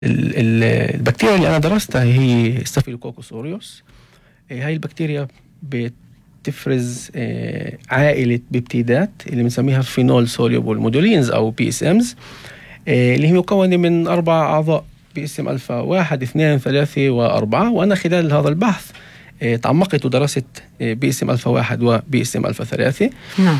البكتيريا اللي أنا درستها هي ستافيلوكوكوس أوريوس. هاي البكتيريا بتفرز عائلة بيبتيدات اللي بنسميها فينول سوليوبل مودولينز أو بي اس امز، اللي هي مكونة من 4 أعضاء بي اس ام ألفا 1 2 3 و4. وأنا خلال هذا البحث تعمقت ودرست بي اس ام ألفا 1 وبي اس ام ألفا 3. نعم.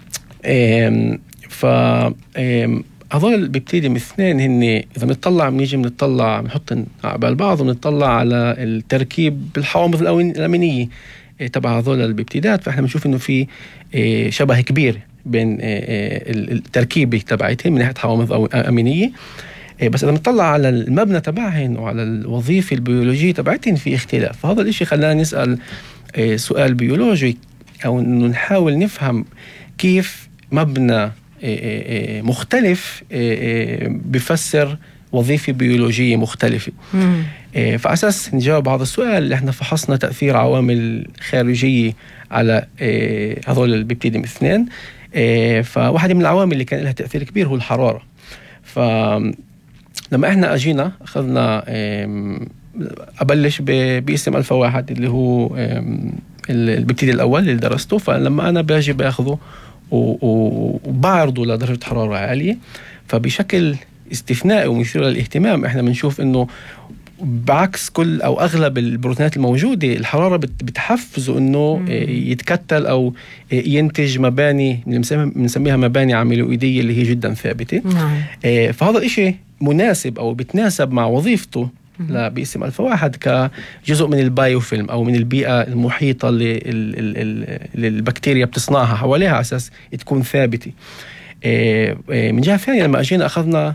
هذول البيبتيديوم الاثنين هن إذا بنحط على بعض ونطلع على التركيب بالحوامض الأمينية تبع هذول البيبتيدات، فإحنا بنشوف إنه في شبه كبير بين التركيبة تبعتهم من ناحية حوامض أمينية. بس إذا بنطلع على المبنى تبعهن وعلى الوظيفة البيولوجية تبعتهن في اختلاف. فهذا الإشي خلانا نسأل سؤال بيولوجي، أو إنه نحاول نفهم كيف مبنى مختلف بفسر وظيفة بيولوجية مختلفة. فأساس نجاوب هذا السؤال اللي احنا فحصنا تأثير عوامل خارجية على هذول البيبتيديوم الاثنين. فواحدة من العوامل اللي كان لها تأثير كبير هو الحرارة. فلما احنا اجينا اخذنا ابلش بي اس ام ألفا 1 اللي هو البيبتيد الأول اللي درسته. فلما أنا باجي باخذه وبعرضه لدرجة حرارة عالية، فبشكل استثنائي ومثير للاهتمام احنا بنشوف انه بعكس كل او اغلب البروتينات الموجودة، الحرارة بتحفزه انه يتكتل او ينتج مباني بنسميها مباني عميلويدية اللي هي جدا ثابتة. فهذا الاشي مناسب او بتناسب مع وظيفته لبي اس ام ألفا 1 كجزء من البايوفيلم او من البيئة المحيطة اللي البكتيريا بتصنعها حواليها على اساس تكون ثابتة. من جهة ثانية لما اجينا اخذنا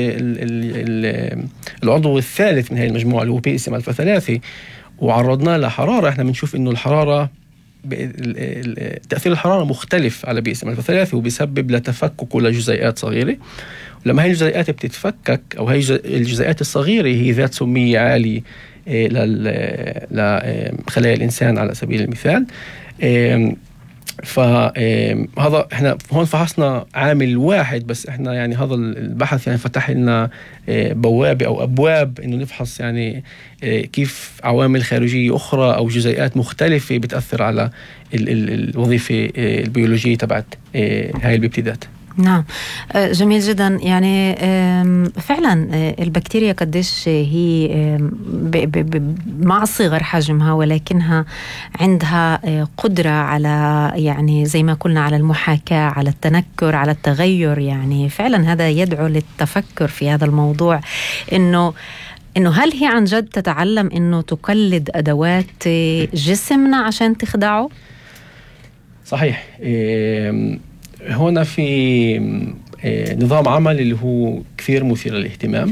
العضو الثالث من هذه المجموعة اللي هو بي اس ام ألفا 3 وعرضناه لحرارة، احنا بنشوف انه الحرارة تأثير الحرارة مختلف على بي اس م ألفا 3 وبيسبب لتفكك لجزيئات صغيرة. ولما هاي الجزيئات بتتفكك او هاي الجزيئات الصغيرة هي ذات سمية عالية لخلايا الإنسان على سبيل المثال. فهذا احنا هون فحصنا عامل واحد بس، احنا يعني هذا البحث يعني فتح لنا بوابة او ابواب انه نفحص يعني كيف عوامل خارجية اخرى او جزيئات مختلفة بتأثر على الوظيفة البيولوجية تبعت هاي البيبتيدات. نعم، جميل جدا. يعني فعلا البكتيريا قديش هي مع صغر حجمها ولكنها عندها قدرة على يعني زي ما قلنا على المحاكاة، على التنكر، على التغير. يعني فعلا هذا يدعو للتفكر في هذا الموضوع، إنه هل هي عن جد تتعلم إنه تقلد أدوات جسمنا عشان تخدعه؟ صحيح. هنا في نظام عمل اللي هو كثير مثير للاهتمام.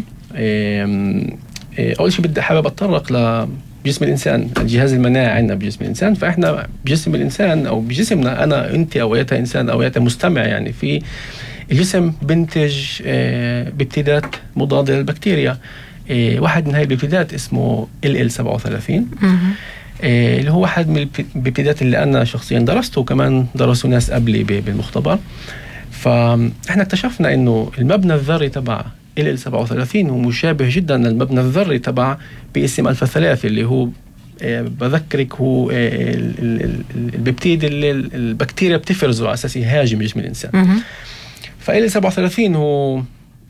أول شيء بدي حابب أتطرق لجسم الإنسان، الجهاز المناعي عندنا بجسم الإنسان. فإحنا بجسم الإنسان أو بجسمنا، أنا أنت أو ياتا إنسان أو ياتا مستمع، يعني في الجسم بنتج بيبتيدات مضادة للبكتيريا. واحد من هاي البيبتيدات اسمه LL37 اللي هو واحد من البيبتيدات اللي أنا شخصيا درسته وكمان درسوا ناس قبلي بالمختبر. فإحنا اكتشفنا إنه المبنى الذري تبع LL37 هو مشابه جدا للمبنى الذري تبع بي اس ام ألفا 3 اللي هو بذكرك هو البيبتيد اللي البكتيريا بتفرزه على أساس يهاجم جسم الإنسان. فLL37 هو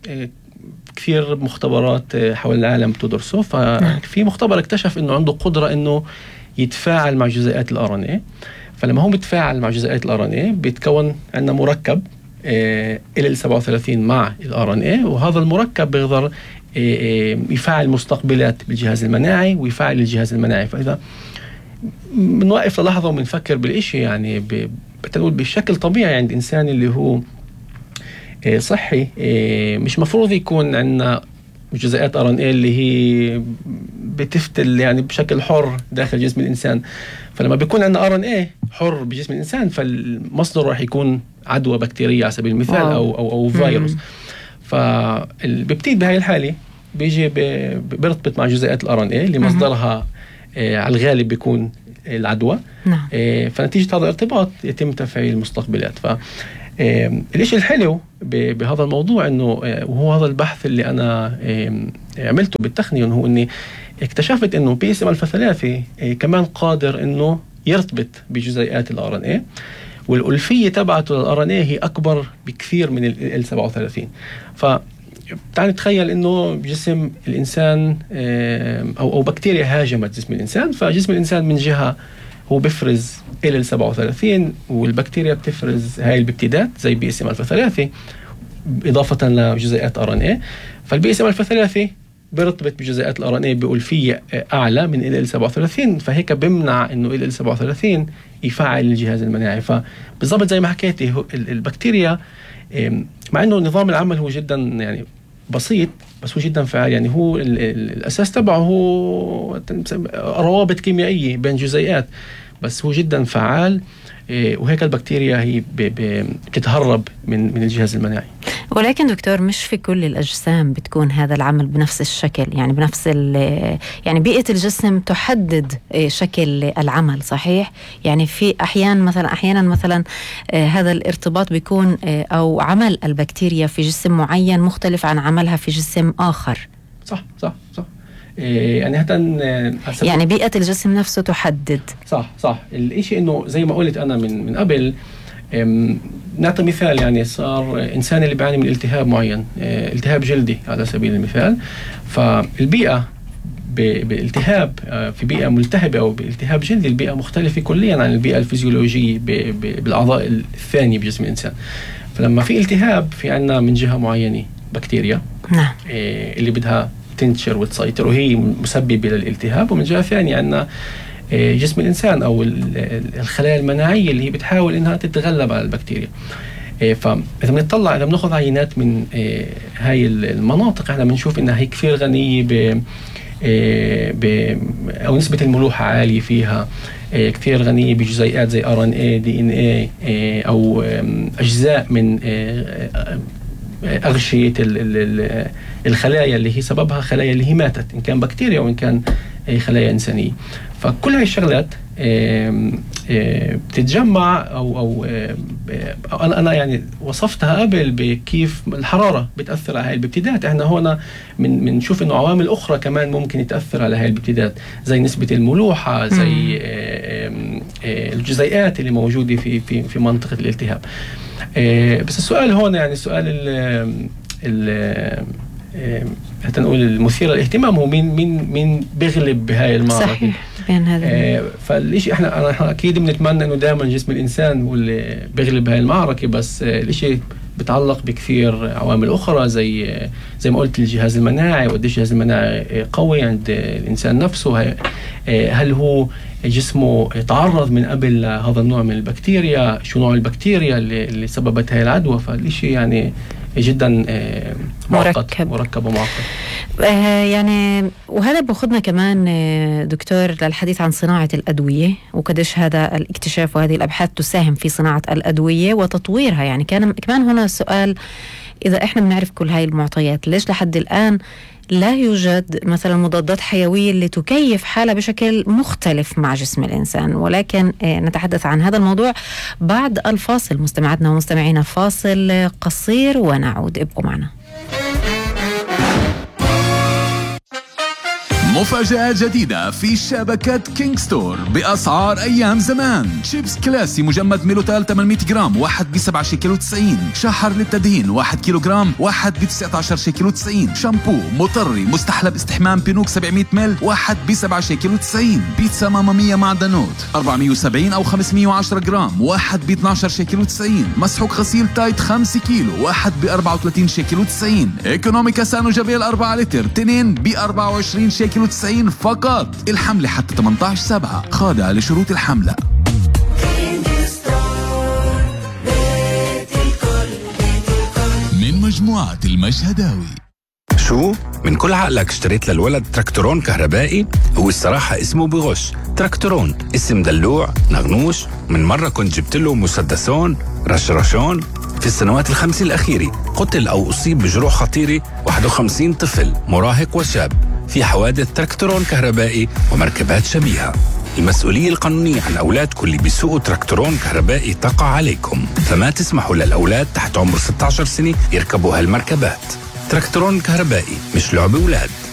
كثير مختبرات حول العالم بتدرسه. ففي مختبر اكتشف إنه عنده قدرة إنه يتفاعل مع جزيئات الRNA. فلما هو بيتفاعل مع جزيئات الRNA بيتكون عندنا مركب LL37 مع الRNA، وهذا المركب بيقدر يفعل مستقبلات بالجهاز المناعي ويفعل الجهاز المناعي. فإذا بنوقف للحظة وبنفكر بالإشي يعني بتقول بشكل طبيعي عند إنسان اللي هو صحي، مش مفروض يكون عندنا جزيئات RNA اللي هي بتفتل يعني بشكل حر داخل جسم الإنسان. فلما بيكون عندنا RNA حر بجسم الإنسان فالمصدر راح يكون عدوى بكتيرية على سبيل المثال أو فيروس. فالبيبتيد بهاي الحالة بيجي بيرتبط مع جزيئات الRNA اللي مصدرها على الغالب بيكون العدوى. فنتيجة هذا الارتباط يتم تفعيل المستقبلات. الإشي الحلو بهذا الموضوع إنه وهو هذا البحث اللي أنا عملته بالتخنيون، هو إني اكتشفت إنه PSM ألفا 3 كمان قادر إنه يرتبط بجزيئات ال RNA، والألفية تبعته لل RNA هي أكبر بكثير من ال 37. فتعني نتخيل إنه جسم الإنسان أو بكتيريا هاجمت جسم الإنسان، فجسم الإنسان من جهة هو بيفرز ال 37 والبكتيريا بتفرز هاي الببتيدات زي PSM ألفا 3 إضافة لجزيئات RNA. فالPSM ألفا 3 بيرتبط بجزيئات ال RNA بألفية أعلى من ال 37، فهيك بمنع إنه ال 37 يفعل الجهاز المناعي. فبالضبط زي ما حكيتي البكتيريا مع إنه نظام العمل هو جدا يعني بسيط، بس هو جدا فعال. يعني هو الأساس تبعه هو روابط كيميائية بين جزيئات، بس هو جدا فعال. وهيك البكتيريا هي بتتهرب من الجهاز المناعي. ولكن دكتور مش في كل الأجسام بتكون هذا العمل بنفس الشكل، يعني بنفس يعني بيئة الجسم تحدد شكل العمل، صحيح؟ يعني في أحيانا مثلا هذا الارتباط بيكون أو عمل البكتيريا في جسم معين مختلف عن عملها في جسم آخر. صح صح صح. يعني يعني بيئة الجسم نفسه تحدد. صح. الاشي انه زي ما قلت انا من قبل، نعطي مثال. يعني صار انسان اللي بيعاني من التهاب معين، التهاب جلدي على سبيل المثال، فالبيئة بالالتهاب في بيئة ملتهبة او بالتهاب جلدي، البيئة مختلفة كليا عن البيئة الفيزيولوجية بالاعضاء الثانية بجسم الانسان. فلما في التهاب في عنا من جهة معينة بكتيريا نعم اللي بدها تنتشر وتسيطر وهي مسببة للالتهاب، ومن جهة ثانية عندنا جسم الإنسان أو الخلايا المناعية اللي هي بتحاول إنها تتغلب على البكتيريا. فإذا بنطلع إذا بنأخذ عينات من هاي المناطق، إحنا بنشوف إنها هي كثير غنية أو نسبة الملوحة عالية فيها، كثير غنية بجزيئات زي RNA DNA أو أجزاء من أغشية الخلايا اللي هي سببها خلايا اللي هي ماتت، إن كان بكتيريا أو إن كان خلايا إنسانية. فكل هاي الشغلات بتتجمع أو أنا يعني وصفتها قبل بكيف الحرارة بتأثر على هاي الببتيدات. إحنا هنا بنشوف إنه عوامل أخرى كمان ممكن تأثر على هاي الببتيدات، زي نسبة الملوحة، زي الجزيئات اللي موجودة في منطقة الالتهاب. بس السؤال هون يعني السؤال حتى نقول المثير للاهتمام هو مين بيغلب بهاي المعركة. صحيح بين هذا. فالإشي احنا اكيد بنتمنى انه دائما جسم الانسان هو اللي بيغلب بهاي المعركة، بس الإشي بتعلق بكثير عوامل اخرى زي ما قلت الجهاز المناعي، وقديش الجهاز المناعي قوي عند الانسان نفسه، هل هو جسمه تعرض من قبل لهذا النوع من البكتيريا، شو نوع البكتيريا اللي سببت هاي العدوى. فالإشي يعني جدا مركب ومعقد. يعني وهذا بأخذنا كمان دكتور للحديث عن صناعة الأدوية، وقديش هذا الاكتشاف وهذه الأبحاث تساهم في صناعة الأدوية وتطويرها. يعني كمان هنا سؤال، إذا إحنا بنعرف كل هاي المعطيات، ليش لحد الآن لا يوجد مثلا مضادات حيوية اللي تكيف حالة بشكل مختلف مع جسم الإنسان؟ ولكن نتحدث عن هذا الموضوع بعد الفاصل. مستمعاتنا ومستمعينا، فاصل قصير ونعود، ابقوا معنا. مفاجأة جديدة في شبكة كينج ستور بأسعار أيام زمان. شيبس كلاسي مجمد ميلوتال 800 جرام واحد ب7 شيكل و90. شحر للتدهين 1 كيلو جرام واحد ب19 شيكل و90. شامبو مطري مستحلب استحمام بينوك 700 مل واحد ب7 شيكل و90. بيتزا ماما مية معدنوت 470 أو 510 جرام واحد ب12 شيكل و90. مسحوق غسيل تايت 5 كيلو واحد ب34 شيكل و90. ايكونوميكا سانو جابيل 4 لتر 2 ب24 شيكل و90 فقط. الحملة حتى 18/7، خاضعة لشروط الحملة. من مجموعة المشهداوي. شو؟ من كل عقلك اشتريت للولد تراكتورون كهربائي؟ هو الصراحة اسمه بغش. تراكتورون اسم دلوع نغنوش. من مرة كنت جبت له مسدسون رشرشون. في السنوات ال5 الأخيرة قتل أو أصيب بجروح خطيرة 51 طفل مراهق وشاب في حوادث تراكتورون كهربائي ومركبات شبيهة. المسؤولية القانونية عن أولادكم اللي بيسوقوا تراكتورون كهربائي تقع عليكم، فما تسمحوا للأولاد تحت عمر 16 سنة يركبوا هالمركبات. تراكتورون كهربائي مش لعب أولاد.